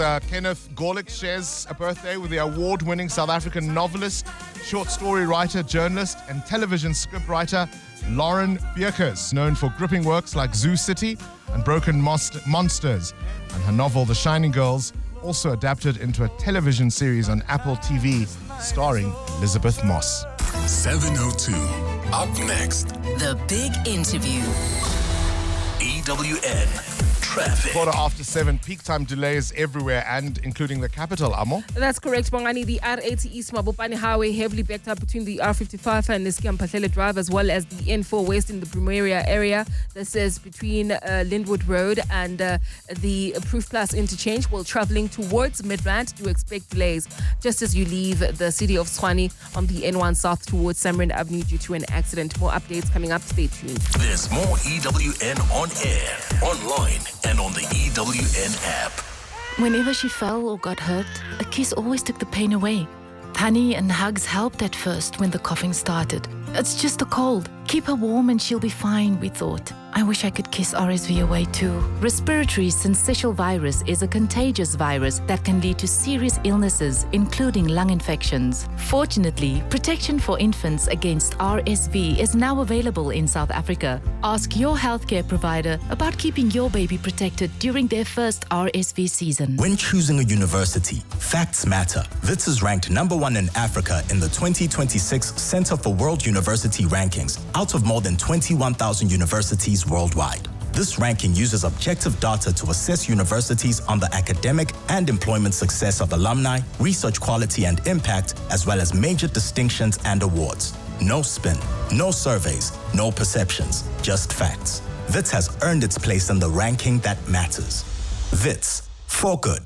Kenneth Gorlick shares a birthday with the award-winning South African novelist, short story writer, journalist, and television scriptwriter Lauren Beukes, known for gripping works like Zoo City and Broken Monsters. And her novel, The Shining Girls, also adapted into a television series on Apple TV starring Elizabeth Moss. 702. Up next. The Big Interview. EWN. Traffic. 7:15, peak time delays everywhere and including the capital, Amo. That's correct, Bongani. The R80 East Mabopane Highway heavily backed up between the R55 and Niski Mphahlele Drive, as well as the N4 West in the Pretoria area. This is between Lindwood Road and the Proof Plus interchange. While traveling towards Midrand, do expect delays just as you leave the city of Tshwane on the N1 South towards Samrand Avenue due to an accident. More updates coming up. Stay tuned. There's more EWN on air, online, and on the EWN app. Whenever she fell or got hurt, a kiss always took the pain away. Honey and hugs helped at first when the coughing started. It's just a cold. Keep her warm and she'll be fine, we thought. I wish I could kiss RSV away too. Respiratory syncytial virus is a contagious virus that can lead to serious illnesses, including lung infections. Fortunately, protection for infants against RSV is now available in South Africa. Ask your healthcare provider about keeping your baby protected during their first RSV season. When choosing a university, facts matter. WITS is ranked #1 in Africa in the 2026 Center for World University Rankings out of more than 21,000 universities worldwide. This ranking uses objective data to assess universities on the academic and employment success of alumni, research quality and impact, as well as major distinctions and awards. No spin, no surveys, no perceptions, just facts. WITS has earned its place in the ranking that matters. WITS, for good.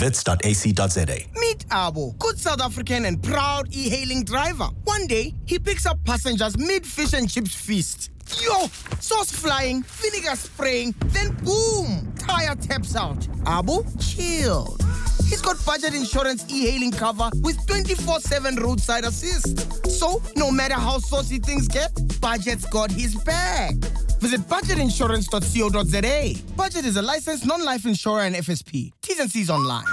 wits.ac.za. Meet Abo, good South African and proud e-hailing driver. One day, he picks up passengers mid-fish and chips feast. Yo, sauce flying, vinegar spraying, then boom, tire taps out. Abo, chilled. He's got budget insurance e-hailing cover with 24/7 roadside assist. So, no matter how saucy things get, Budget's got his back. Visit budgetinsurance.co.za. Budget is a licensed non-life insurer and FSP. T's and C's online.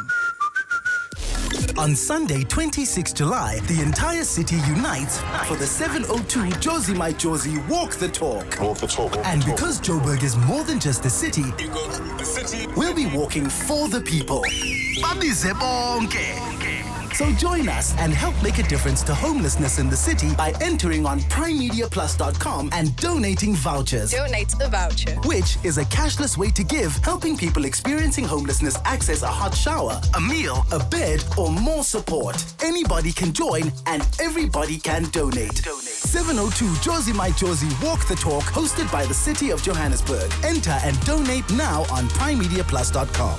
On Sunday, 26 July, the entire city unites for the 702 Josie My Josie Walk the Talk. And because Joburg is more than just a city, we'll be walking for the people. So join us and help make a difference to homelessness in the city by entering on primemediaplus.com and donating vouchers. Donate a voucher. Which is a cashless way to give, helping people experiencing homelessness access a hot shower, a meal, a bed, or more support. Anybody can join and everybody can donate. 702 Josie My Josie Walk the Talk, hosted by the City of Johannesburg. Enter and donate now on primemediaplus.com.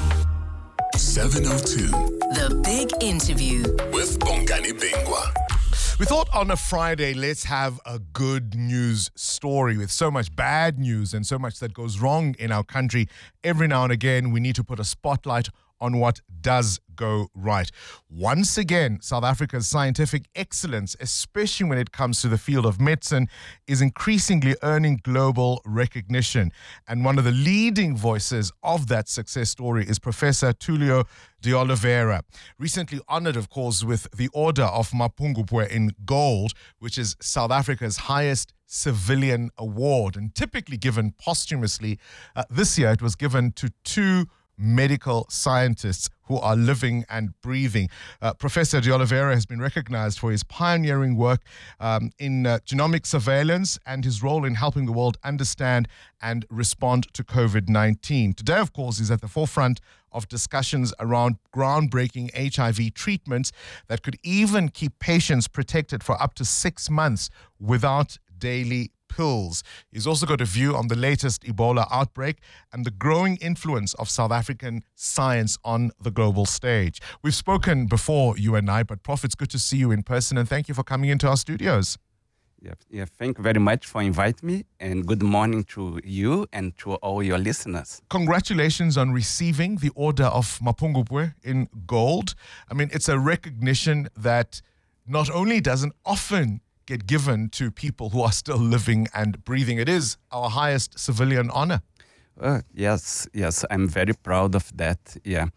702. The Big Interview. With Bongani Bingwa. We thought on a Friday, let's have a good news story. With so much bad news and so much that goes wrong in our country, every now and again, we need to put a spotlight on what does go right. Once again, South Africa's scientific excellence, especially when it comes to the field of medicine, is increasingly earning global recognition. And one of the leading voices of that success story is Professor Tulio de Oliveira, recently honored, of course, with the Order of Mapungubwe in Gold, which is South Africa's highest civilian award and typically given posthumously. This year, it was given to two medical scientists who are living and breathing. Professor de Oliveira has been recognized for his pioneering work in genomic surveillance and his role in helping the world understand and respond to COVID-19. Today, of course, he's at the forefront of discussions around groundbreaking HIV treatments that could even keep patients protected for up to 6 months without daily pills. He's also got a view on the latest Ebola outbreak and the growing influence of South African science on the global stage. We've spoken before, you and I, but Prof, it's good to see you in person, and thank you for coming into our studios. Yeah, thank you very much for inviting me, and good morning to you and to all your listeners. Congratulations on receiving the Order of Mapungubwe in Gold. I mean, it's a recognition that not only doesn't often get given to people who are still living and breathing, it is our highest civilian honor. Yes, I'm very proud of that. Yeah.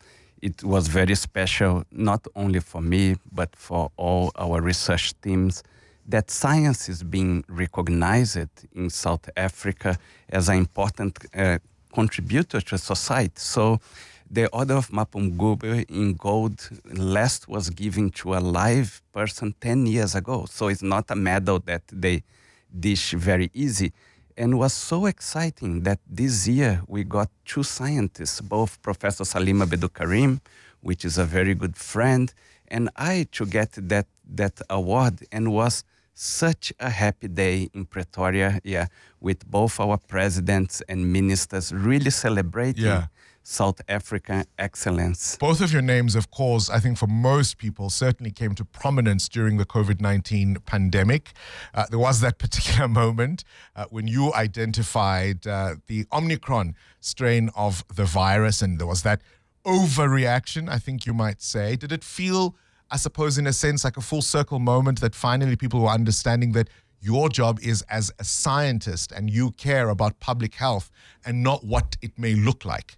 it was very special, not only for me, but for all our research teams, that science is being recognized in South Africa as an important contributor to society. So the Order of Mapungubwe in gold last was given to a live person 10 years ago. So it's not a medal that they dish very easy. And was so exciting that this year we got two scientists, both Professor Salim Abedul-Karim, which is a very good friend, and I to get that award, and was such a happy day in Pretoria, with both our presidents and ministers really celebrating South African excellence. Both of your names, of course, I think for most people certainly came to prominence during the COVID-19 pandemic. There was that particular moment when you identified the Omicron strain of the virus, and there was that overreaction, I think you might say. Did it feel, I suppose, in a sense, like a full circle moment that finally people were understanding that your job is as a scientist and you care about public health and not what it may look like?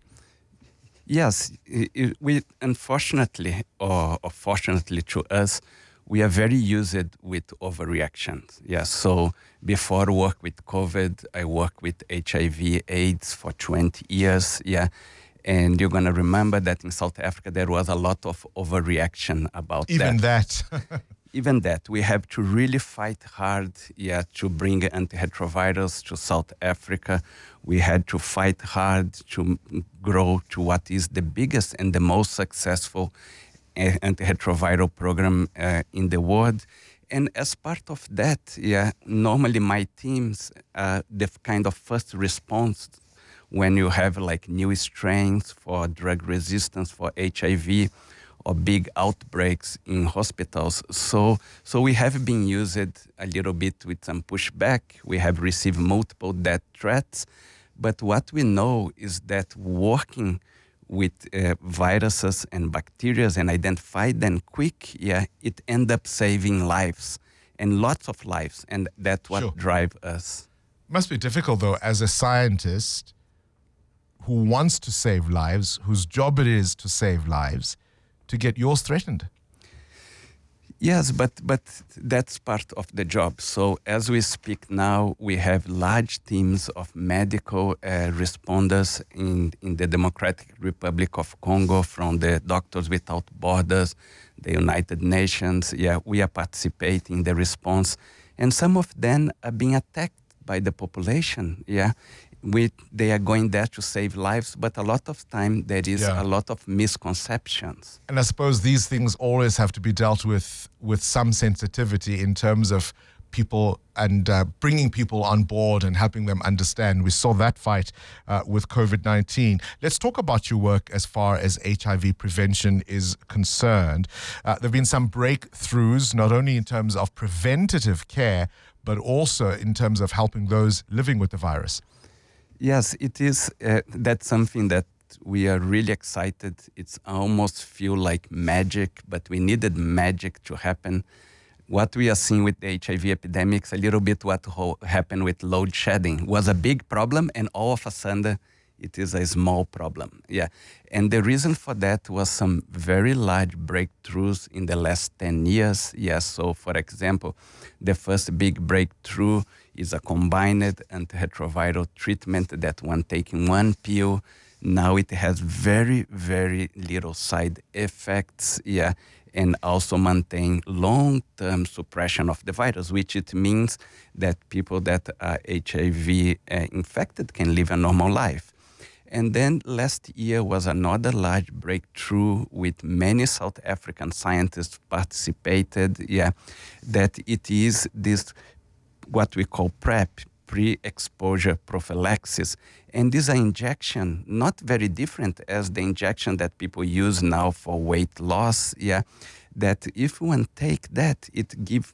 Yes, we unfortunately, or fortunately to us, we are very used with overreactions. So before I work with COVID, I worked with HIV, AIDS for 20 years. And you're going to remember that in South Africa, there was a lot of overreaction about Even that. Even that. We have to really fight hard to bring antiretrovirals to South Africa. We had to fight hard to grow to what is the biggest and the most successful antiretroviral program in the world. And as part of that, normally my teams, the kind of first response when you have like new strains for drug resistance, for HIV, or big outbreaks in hospitals. So we have been used a little bit with some pushback. We have received multiple death threats. But what we know is that working with viruses and bacteria and identify them quick, it ends up saving lives, and lots of lives. And that's what drives us. Must be difficult, though, as a scientist who wants to save lives, whose job it is to save lives, to get yours threatened. Yes, but that's part of the job. So as we speak now, we have large teams of medical responders in the Democratic Republic of Congo, from the Doctors Without Borders, the United Nations. We are participating in the response. And some of them are being attacked by the population. They are going there to save lives, but a lot of time there is a lot of misconceptions. And I suppose these things always have to be dealt with some sensitivity in terms of people and bringing people on board and helping them understand. We saw that fight with COVID-19. Let's talk about your work as far as HIV prevention is concerned. There have been some breakthroughs, not only in terms of preventative care, but also in terms of helping those living with the virus. Yes, it is. That's something that we are really excited. It's almost feel like magic, but we needed magic to happen. What we are seeing with the HIV epidemics, a little bit what happened with load shedding, was a big problem, and all of a sudden it is a small problem. And the reason for that was some very large breakthroughs in the last 10 years. So for example, the first big breakthrough is a combined antiretroviral treatment that one taking one pill. Now it has very, very little side effects, and also maintain long-term suppression of the virus, which it means that people that are HIV infected can live a normal life. And then last year was another large breakthrough with many South African scientists participated, that it is this what we call PrEP, pre-exposure prophylaxis. And this is an injection, not very different as the injection that people use now for weight loss, that if one take that, it gives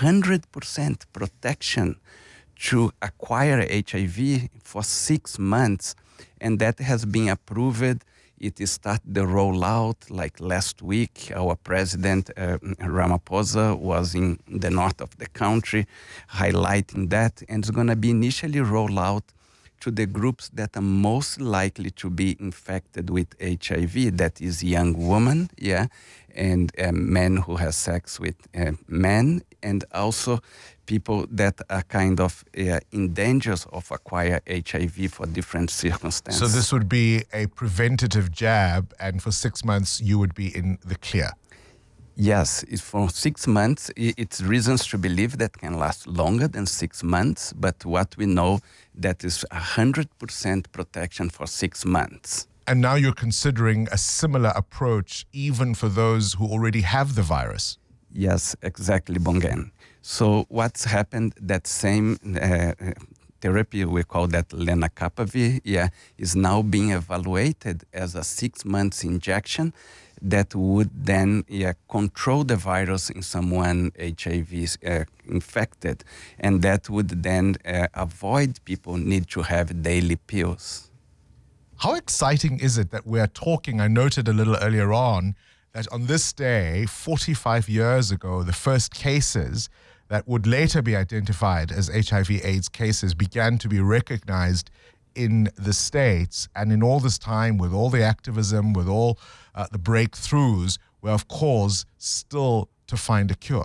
100% protection to acquire HIV for 6 months. And that has been approved. It started the rollout like last week. Our president, Ramaphosa, was in the north of the country highlighting that. And it's going to be initially rolled out to the groups that are most likely to be infected with HIV. That is young women, and men who have sex with men, and also people that are kind of in danger of acquire HIV for different circumstances. So this would be a preventative jab, and for 6 months you would be in the clear. Yes, for 6 months. It's reasons to believe that can last longer than 6 months, but what we know, that is 100% protection for 6 months. And now you're considering a similar approach even for those who already have the virus. Yes, exactly, Bongen. So what's happened, that same therapy, we call that lenacapavir, is now being evaluated as a 6 months injection that would then control the virus in someone HIV infected. And that would then avoid people need to have daily pills. How exciting is it that we are talking, I noted a little earlier on, that on this day, 45 years ago, the first cases that would later be identified as HIV/AIDS cases began to be recognized in the States. And in all this time, with all the activism, with all the breakthroughs, we're of course still to find a cure.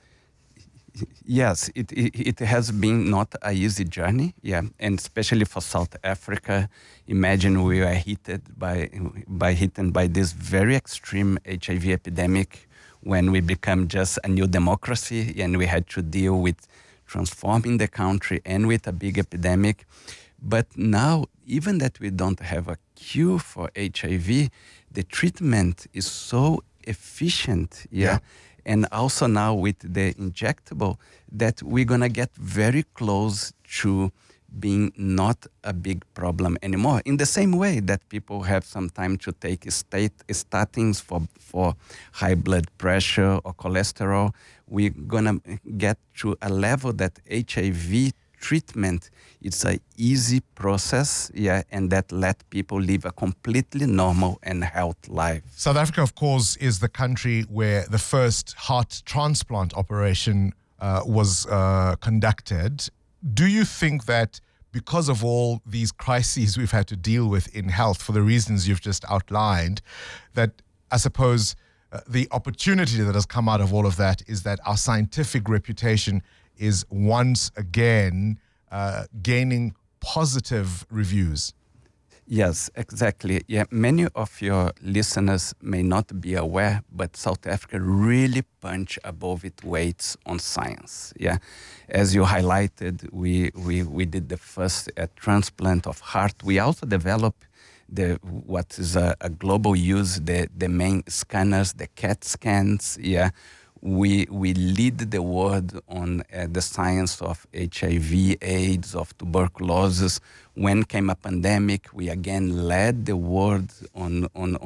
Yes, it has been not an easy journey, and especially for South Africa. Imagine we were hit by this very extreme HIV epidemic when we become just a new democracy, and we had to deal with transforming the country and with a big epidemic. But now, even that we don't have a cure for HIV, the treatment is so efficient, and also now with the injectable, that we're going to get very close to being not a big problem anymore. In the same way that people have some time to take statins for high blood pressure or cholesterol, we're going to get to a level that HIV treatment, it's an easy process, and that let people live a completely normal and healthy life. South Africa, of course, is the country where the first heart transplant operation was conducted. Do you think that because of all these crises we've had to deal with in health, for the reasons you've just outlined, that I suppose the opportunity that has come out of all of that is that our scientific reputation is once again gaining positive reviews? Yes, exactly. Many of your listeners may not be aware, but South Africa really punch above its weight on science. As you highlighted, we did the first transplant of heart. We also developed what is a global use, the main scanners, the CAT scans. We lead the world on the science of HIV, AIDS, of tuberculosis. When came a pandemic, we again led the world on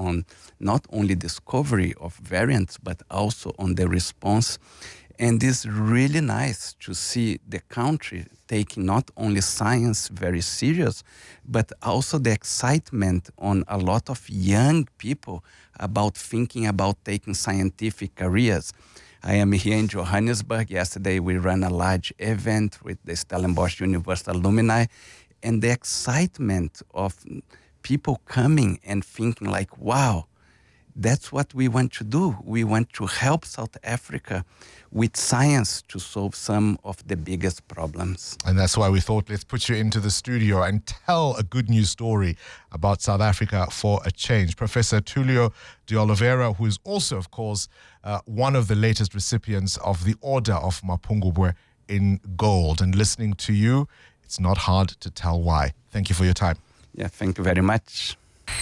not only discovery of variants, but also on the response. And it's really nice to see the country taking not only science very serious, but also the excitement on a lot of young people about thinking about taking scientific careers. I am here in Johannesburg. Yesterday, we ran a large event with the Stellenbosch University alumni, and the excitement of people coming and thinking like, wow, that's what we want to do. We want to help South Africa with science to solve some of the biggest problems. And that's why we thought, let's put you into the studio and tell a good news story about South Africa for a change. Professor Tulio de Oliveira, who is also, of course, one of the latest recipients of the Order of Mapungubwe in Gold. And listening to you, it's not hard to tell why. Thank you for your time. Thank you very much.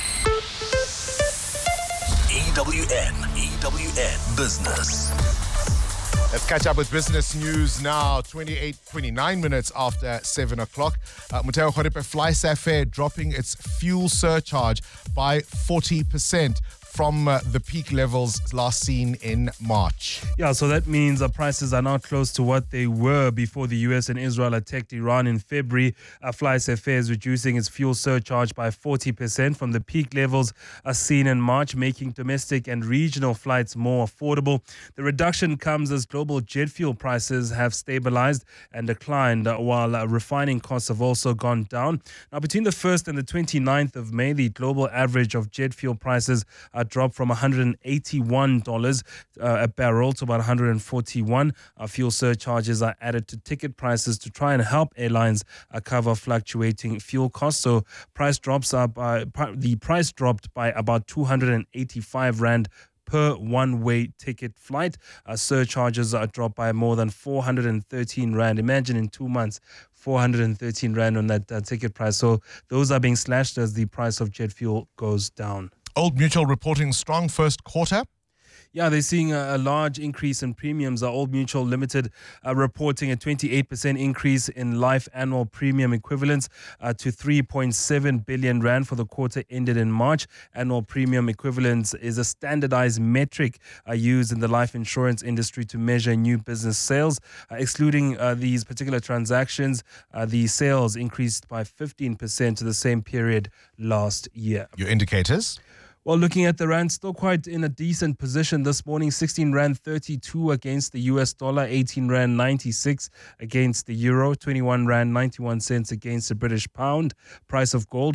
EWN Business. Let's catch up with business news now, 29 minutes after 7 o'clock. Motheo Kgoripe, FlySafair dropping its fuel surcharge by 40%. from the peak levels last seen in March. Yeah, so that means prices are now close to what they were before the US and Israel attacked Iran in February. FlySafair is reducing its fuel surcharge by 40% from the peak levels seen in March, making domestic and regional flights more affordable. The reduction comes as global jet fuel prices have stabilized and declined, while refining costs have also gone down. Now, between the 1st and the 29th of May, the global average of jet fuel prices dropped from $181 a barrel to about $141. Fuel surcharges are added to ticket prices to try and help airlines cover fluctuating fuel costs. So the price dropped by about 285 Rand per one-way ticket flight. Surcharges are dropped by more than 413 Rand. Imagine in 2 months, 413 Rand on that ticket price. So those are being slashed as the price of jet fuel goes down. Old Mutual reporting strong first quarter. Yeah, they're seeing a large increase in premiums. Old Mutual Limited reporting a 28% increase in life annual premium equivalents to 3.7 billion Rand for the quarter ended in March. Annual premium equivalents is a standardized metric used in the life insurance industry to measure new business sales. Excluding these particular transactions, the sales increased by 15% to the same period last year. Your indicators? Well, looking at the Rand, still quite in a decent position this morning. 16 Rand 32 against the US dollar, 18 Rand 96 against the euro, 21 Rand 91 cents against the British pound. Price of gold,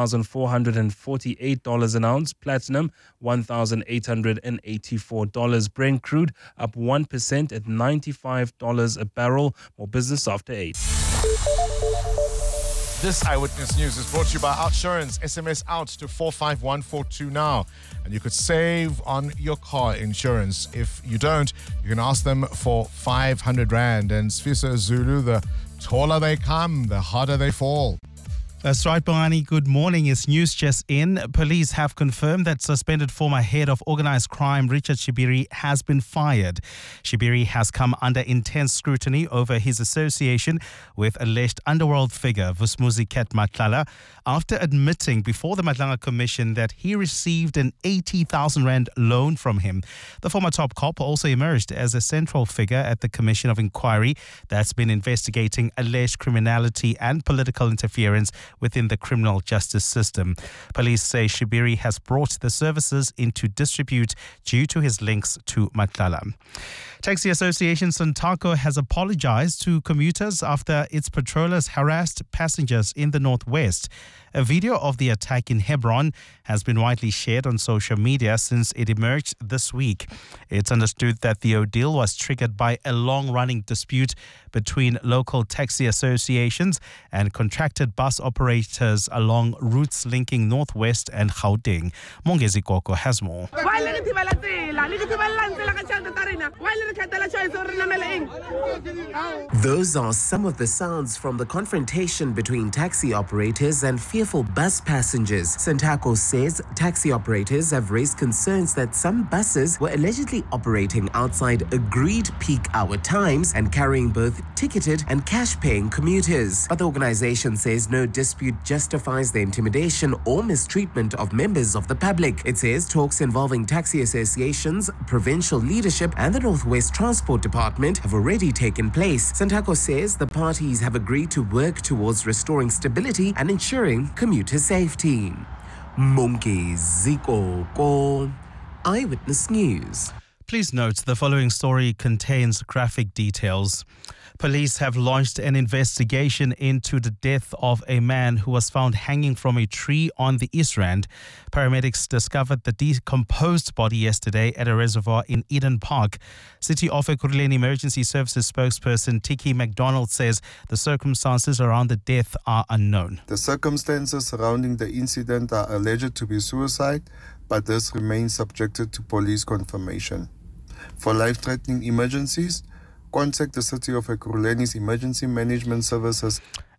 $4,448 an ounce. Platinum, $1,884. Brent crude up 1% at $95 a barrel. More business after 8. This Eyewitness News is brought to you by Outsurance. SMS out to 45142 now. And you could save on your car insurance. If you don't, you can ask them for 500 Rand. And Sfiso Zulu, the taller they come, the harder they fall. That's right, Bohani. Good morning. It's news just in. Police have confirmed that suspended former head of organized crime Richard Shibiri has been fired. Shibiri has come under intense scrutiny over his association with alleged underworld figure Vusmuzi Ket Matlala after admitting before the Matlanga Commission that he received an 80,000 Rand loan from him. The former top cop also emerged as a central figure at the Commission of Inquiry that's been investigating alleged criminality and political interference within the criminal justice system. Police say Shibiri has brought the services into disrepute due to his links to Matlala. Taxi Association Santaco has apologized to commuters after its patrollers harassed passengers in the Northwest. A video of the attack in Hebron has been widely shared on social media since it emerged this week. It's understood that the ordeal was triggered by a long-running dispute between local taxi associations and contracted bus operators along routes linking Northwest and Gauteng. Mongezi Koko has more. Those are some of the sounds from the confrontation between taxi operators and fearful bus passengers. Santaco says taxi operators have raised concerns that some buses were allegedly operating outside agreed peak hour times and carrying both ticketed and cash-paying commuters. But the organization says no dispute justifies the intimidation or mistreatment of members of the public. It says talks involving taxi associations, provincial leadership and the Northwest Transport Department have already taken place. Santaco says the parties have agreed to work towards restoring stability and ensuring commuter safety. Mongezi Koko, Eyewitness News. Please note the following story contains graphic details. Police have launched an investigation into the death of a man who was found hanging from a tree on the East Rand. Paramedics discovered the decomposed body yesterday at a reservoir in Eden Park. City of Ekurhuleni Emergency Services spokesperson Tiki McDonald says the circumstances around the death are unknown. The circumstances surrounding the incident are alleged to be suicide, but this remains subjected to police confirmation. For life-threatening emergencies, contact the City of Ekurhuleni's Emergency Management Services.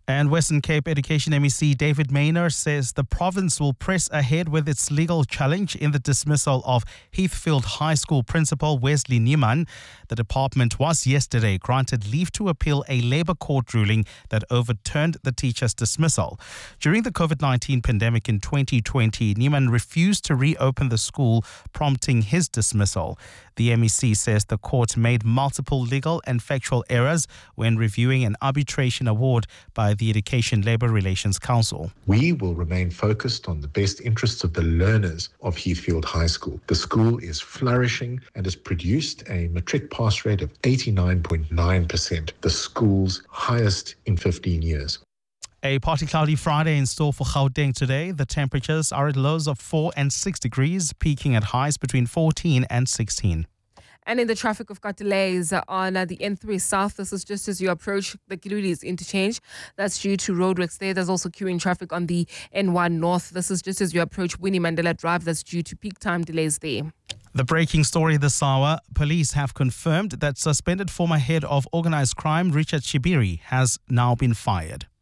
And Western Cape Education MEC David Maynor says the province will press ahead with its legal challenge in the dismissal of Heathfield High School principal Wesley Niemann. The department was yesterday granted leave to appeal a Labour court ruling that overturned the teacher's dismissal. During the COVID-19 pandemic in 2020, Niemann refused to reopen the school, prompting his dismissal. The MEC says the court made multiple legal and factual errors when reviewing an arbitration award by the Education Labour Relations Council. We will remain focused on the best interests of the learners of Heathfield High School. The school is flourishing and has produced a matric pass rate of 89.9%, the school's highest in 15 years. A partly cloudy Friday in store for Gauteng today. The temperatures are at lows of 4 and 6 degrees, peaking at highs between 14 and 16. And in the traffic, we've got delays on the N3 South. This is just as you approach the Gilulis interchange. That's due to roadworks there. There's also queuing traffic on the N1 North. This is just as you approach Winnie Mandela Drive. That's due to peak time delays there. The breaking story this hour, police have confirmed that suspended former head of organised crime Richard Shibiri has now been fired.